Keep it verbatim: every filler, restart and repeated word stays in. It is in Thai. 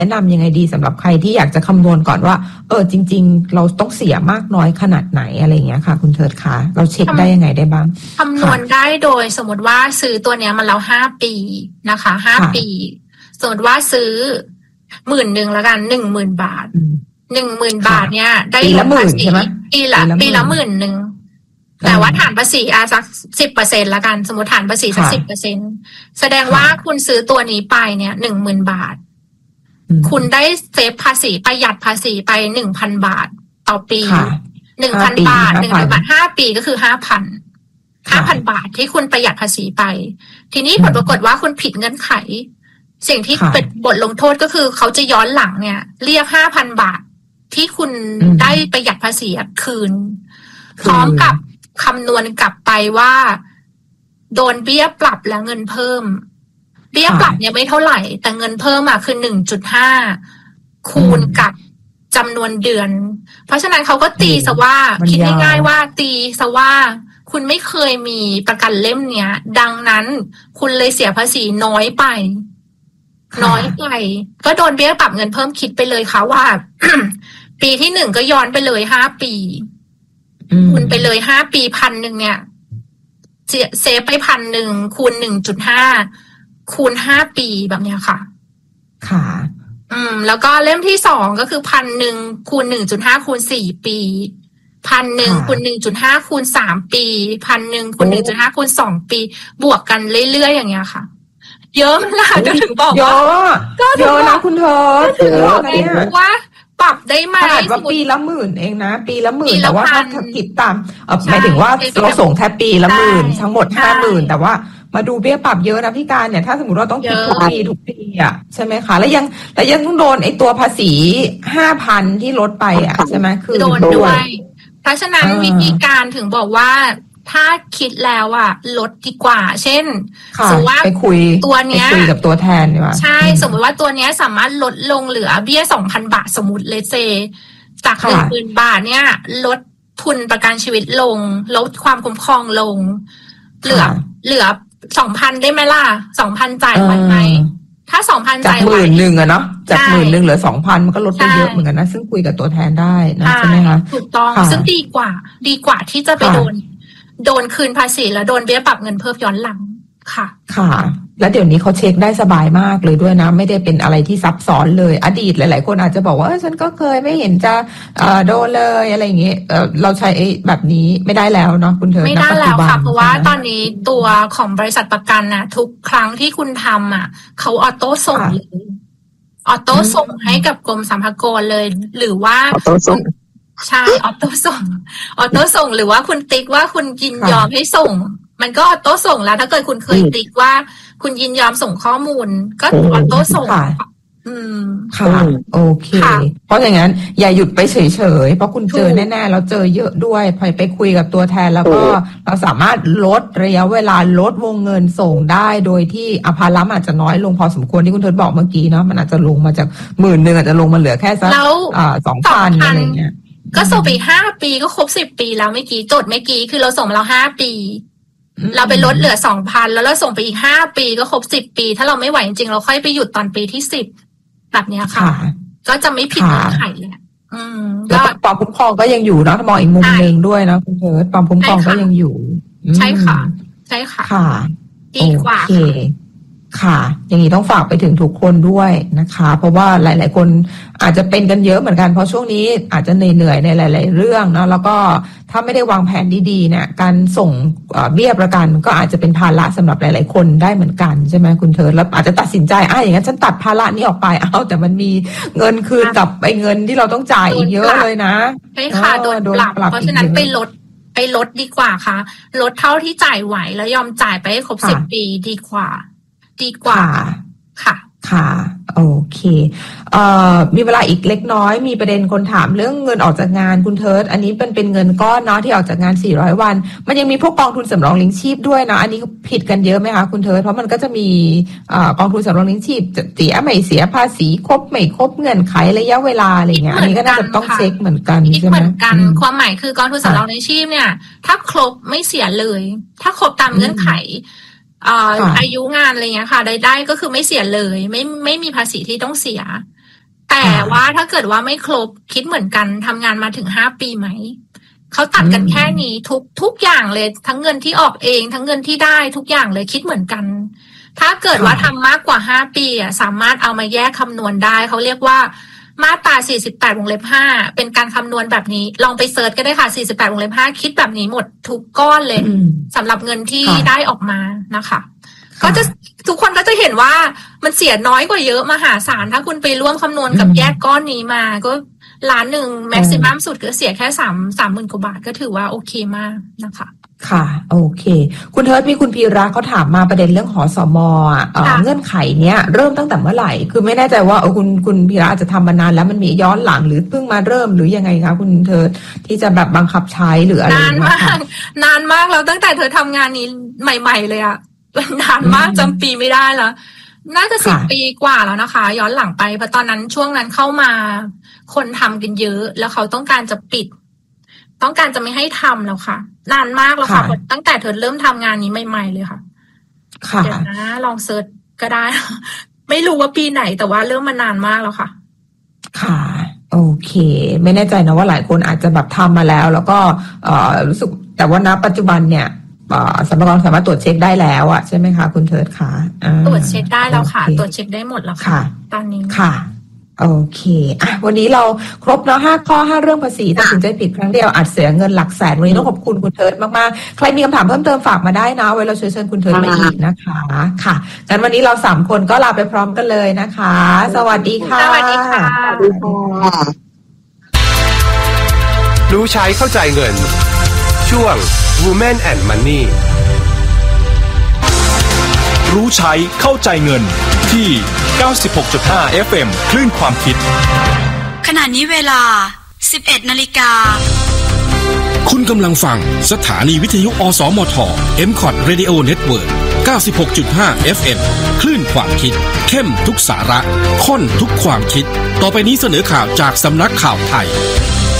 แนะนำยังไงดีสำหรับใครที่อยากจะคำนวณก่อนว่าเออจริงๆเราต้องเสียมากน้อยขนาดไหนอะไรอย่างเงี้ยค่ะคุณเทิร์ดคะเราเช็คได้ยังไงได้บ้างคำนวณได้โดยสมมติว่าซื้อตัวเนี้ยมันแล้วห้าปีนะคะห้าปีสมมติว่าซื้อหมื่นหนึ่งแล้วกันหนึ่งหมื่นบาทหนึ่งหมื่นบาทเนี้ยได้ปีละหมื่นใช่ไหมปีละปีละหมื่นหนึ่งแต่ว่าฐานภาษีอาสักสิบเปอร์เซ็นต์ละกันสมมติฐานภาษีสักสิบเปอร์เซ็นต์แสดงว่าคุณซื้อตัวนี้ไปเนี่ยหนึ่งหมื่นบาทคุณได้เซฟภาษีประหยัดภาษีไปหนึ่งพันบาทต่อปีหนึ่งพันบาทหนึ่งพันบาทห้าปีก็คือห้าพันห้าพันบาทที่คุณประหยัดภาษีไปทีนี้ผลปรากฏว่าคุณผิดเงื่อนไขสิ่งที่เป็นบทลงโทษก็คือเขาจะย้อนหลังเนี่ยเรียกห้าพันบาทที่คุณได้ประหยัดภาษีคืนพร้อมกับคำนวณกลับไปว่าโดนเบี้ยปรับและเงินเพิ่มเบี้ยปรับเนี่ยไม่เท่าไหร่แต่เงินเพิ่มอะคือ หนึ่งจุดห้า คูณกับจำนวนเดือนเพราะฉะนั้นเขาก็ตีซะว่าคิดง่ายๆว่าตีซะว่าคุณไม่เคยมีประกันเล่มเนี้ยดังนั้นคุณเลยเสียภาษีน้อยไปน้อยไปก็โดนเบี้ยปรับเงินเพิ่มคิดไปเลยค่ะว่า ปีที่หนึ่งก็ย้อนไปเลยห้าปีคุณไปเลยห้าปีพันหนึ่งเนี่ยเซฟไปพันหนึ่งคูณหนึ่งจุดห้าคูณห้าปีแบบเนี้ยค่ะค่ะอืมแล้วก็เล่มที่สองก็คือพันหนึ่งคูณหนึ่งจุดห้าคูณสี่ปีพันหนึ่งคูณหนึ่งจุดห้าคูณสามปีพันหนึ่งคูณหนึ่งจุดห้าคูณสองปีบวกกันเรื่อยๆอย่างเงี้ยค่ะเยอะมากก็ถึงบอกว่าเยอะนะคุณเธอถึงบอกว่าปรับได้ไหมขนาดว่าปีละหมื่นเองนะปีละหมื่นแต่ว่าถ้าคิดตามหมายถึงว่าเราส่งแค่ปีละหมื่นทั้งหมดห้าหมื่นแต่ว่ามาดูเบี้ยปรับเยอะนะพี่การเนี่ยถ้าสมมติเราต้องคิดทุกปีทุกปีอ่ะใช่ไหมคะแล้วยังแล้วยังต้องโดนไอ้ตัวภาษีห้าพันที่ลดไปอ่ะใช่ไหมคือโดนด้วยเพราะฉะนั้นวิธีการถึงบอกว่าถ้าคิดแล้วอ่ะลดดีกว่าเช่นสมมติว่าไปคุยตัวเนี้ยคุยกับตัวแทนดีกว่าใช่สมมติว่าตัวเนี้ยสามารถลดลงเหลือเบี้ยสองพันบาทสมมติเลเซจากหนึ่งหมื่นบาทเนี่ยลดทุนประกันชีวิตลงลดความคุ้มครองลงเหลือเหลือสองพันได้ไหมล่ะสองพันจ่ายไหวไหมถ้าสองพันจ่ายไหวจากหมื่นหนึ่งอะเนาะจากหมื่นหนึ่งเหลือสองพันมันก็ลดไปเยอะเหมือนกันนะซึ่งคุยกับตัวแทนได้นะใช่ไหมคะถูกต้องซึ่งดีกว่าดีกว่าที่จะไปโดนโดนคืนภาษีแล้วโดนเบี้ยปรับเงินเพิ่มย้อนหลังค่ะค่ะแล้วเดี๋ยวนี้เขาเช็คได้สบายมากเลยด้วยนะไม่ได้เป็นอะไรที่ซับซ้อนเลยอดีตหลายๆคนอาจจะบอกว่าฉันก็เคยไม่เห็นจะโดนเลยอะไรอย่างเงี้ยเราใช้แบบนี้ไม่ได้แล้วเนาะคุณเธอไม่ได้แล้วค่ะเพราะว่าตอนนี้ตัวของบริษัทประกันนะทุกครั้งที่คุณทำอ่ะเขาออโต้ส่งเลยออโต้ส่งให้กับกรมสรรพากรเลยหรือว่าออโต้ส่งใช่ออโต้ส่งออโต้ส่งหรือว่าคุณติ๊กว่าคุณยินยอมให้ส่งมันก็ออโต้ส่งแล้วถ้าเกิดคุณเคยติ๊กว่าคุณยินยอมส่งข้อมูลก็ออโต้ส่งอืมค่ะโอเคเพราะอย่างนั้นอย่าหยุดไปเฉยๆเพราะคุณเจอแน่ๆเราเจอเยอะด้วยพอไปคุยกับตัวแทนแล้วก็เราสามารถลดระยะเวลาลดวงเงินส่งได้โดยที่อภาระอาจจะน้อยลงพอสมควรที่คุณเทิร์ดบอกเมื่อกี้เนาะมันอาจจะลงมาจากหมื่นหนึ่งอาจจะลงมาเหลือแค่สักสองพันอะไรเงี้ยก็ส่งไปห้าปีก็ครบสิบปีแล้วเมื่อกี้จดเมื่อกี้คือเราส่งเราห้าปีเราไปลดเหลือสองพันแล้วเราส่งไปอีกห้าปีก็ครบสิบปีถ้าเราไม่ไหวจริงๆเราค่อยไปหยุดตอนปีที่สิบแบบนี้ค่ะก็จะไม่ผิดเงื่อนไขแหละอืมแล้วความคุ้มครองก็ยังอยู่เนาะมองอีกมุมนึงด้วยนะคุณเพิร์ดความคุ้มครองก็ยังอยู่ใช่ค่ะใช่ค่ะค่ะดีกว่าค่ะอย่างนี้ต้องฝากไปถึงทุกคนด้วยนะคะเพราะว่าหลายๆคนอาจจะเป็นกันเยอะเหมือนกันเพราะช่วงนี้อาจจะเหนื่อยๆในหลายๆเรื่องเนาะแล้วก็ถ้าไม่ได้วางแผนดีๆเนี่ยการส่งเบี้ยประกันก็อาจจะเป็นภาระสำหรับหลายๆคนได้เหมือนกันใช่ไหมคุณเทิร์ดแล้วอาจจะตัดสินใจอ่ะอย่างนั้นฉันตัดภาระนี้ออกไปเอาแต่มันมีเงินคืนกับไอ้เงินที่เราต้องจ่ายอีกเยอะเลยนะใช่ค่ะโดนปรับเพราะฉะนั้นไปลดไปลดดีกว่าค่ะลดเท่าที่จ่ายไหวแล้วยอมจ่ายไปให้ครบสิบปีดีกว่าดีกว่าค่ะค่ะโอเคเอ่อมีเวลาอีกเล็กน้อยมีประเด็นคนถามเรื่องเงินออกจากงานคุณเทิร์ดอันนี้เป็นเป็นเงินก้อนเนาะที่ออกจากงานสี่ร้อยวันมันยังมีพวกกองทุนสำรองเลี้ยงชีพด้วยนะอันนี้ผิดกันเยอะไหมคะคุณเทิร์ดเพราะมันก็จะมีเอ่อกองทุนสำรองเลี้ยงชีพเสียไม่เสียภาษีครบไม่ครบเงื่อนไขระยะเวลาอะไรเงี้ยอันนี้ก็น่าจะต้องเช็คเหมือนกันใช่ไหมเหมือนกันความหมายคือกองทุนสำรองเลี้ยงชีพเนี่ยถ้าครบไม่เสียเลยถ้าครบตามเงื่อนไขอายุงานอะไรเงี้ยค่ะได้ได้ก็คือไม่เสียเลยไม่ไม่มีภาษีที่ต้องเสียแต่ว่าถ้าเกิดว่าไม่ครบคิดเหมือนกันทำงานมาถึงห้าปีไหมเขาตัดกันแค่นี้ทุกทุกอย่างเลยทั้งเงินที่ออกเองทั้งเงินที่ได้ทุกอย่างเลยคิดเหมือนกันถ้าเกิดว่าทำมากกว่าห้าปีอ่ะสามารถเอามาแยกคำนวณได้เขาเรียกว่ามาตราสี่สิบแปดวงเล็บห้าเป็นการคำนวณแบบนี้ลองไปเซิร์ชก็ได้ค่ะสี่สิบแปดวงเล็บห้าคิดแบบนี้หมดทุกก้อนเลยสำหรับเงินที่ได้ออกมานะคะก็จะทุกคนก็จะเห็นว่ามันเสียน้อยกว่าเยอะมหาศาลถ้าคุณไปร่วมคำนวณกับแยกก้อนนี้มาก็ล้านหนึ่งแม็กซิมัมสุดก็เสียแค่สามสามหมื่นกว่าบาทก็ถือว่าโอเคมากนะคะค่ะโอเคคุณเทิร์ดพี่คุณพีระเขาถามมาประเด็นเรื่องหสมอ่ะเงื่อนไขเนี้ยเริ่มตั้งแต่เมื่อไหร่คือไม่แน่ใจว่าเออคุณคุณพีระอาจจะทำมานานแล้วมันมีย้อนหลังหรือเพิ่งมาเริ่มหรือยังไงคะคุณเทิร์ดที่จะแบบบังคับใช้หรืออะไรนานมากนานมากแล้วตั้งแต่เธอทำงานนี้ใหม่ๆเลยอ่ะนานมากจำปีไม่ได้แล้วน่าจะสิบปีกว่าแล้วนะคะย้อนหลังไปเพราะตอนนั้นช่วงนั้นเข้ามาคนทำกันเยอะแล้วเขาต้องการจะปิดต้องการจะไม่ให้ทำแล้วค่ะนานมากแล้วค่ะตั้งแต่เธอเริ่มทำงานนี้ใหม่ๆเลยค่ะเดี๋ยวนะลองเซิร์ชก็ได้ไม่รู้ว่าปีไหนแต่ว่าเริ่มมานานมากแล้วค่ะค่ะโอเคไม่แน่ใจนะว่าหลายคนอาจจะแบบทำมาแล้วแล้วก็เอ่อรู้สึกแต่ว่าณปัจจุบันเนี่ยสรรพากรสามารถตรวจเช็คได้แล้วอ่ะใช่ไหมคะคุณเทิร์ดคะตรวจเช็คได้แล้วค่ะตรวจเช็คได้หมดแล้วค่ะตอนนี้ค่ะโอเคอ่ะวันนี้เราครบเนาะห้าข้อห้าเรื่องภาษีตัดสินใจผิดครั้งเดียวอาจเสียเงินหลักแสนวันนี้ต้องขอบคุณคุณเทิร์ดมากๆใครมีคำถามเพิ่มเติมฝากมาได้นะไว้เราเชิญคุณเทิร์ดมาอีกนะคะค่ะงั้นวันนี้เราสามคนก็ลาไปพร้อมกันเลยนะคะสวัสดีค่ะสวัสดีค่ะรู้ใช้เข้าใจเงินช่วง Women and Money รู้ใช้เข้าใจเงินที่ เก้าสิบหกจุดห้า เอฟ เอ็ม คลื่นความคิดขณะนี้เวลา สิบเอ็ดนาฬิกาคุณกำลังฟังสถานีวิทยุอสมท เอ็ม คอท Radio Network เก้าสิบหกจุดห้า เอฟ เอ็ม คลื่นความคิดเข้มทุกสาระข้นทุกความคิดต่อไปนี้เสนอข่าวจากสำนักข่าวไทย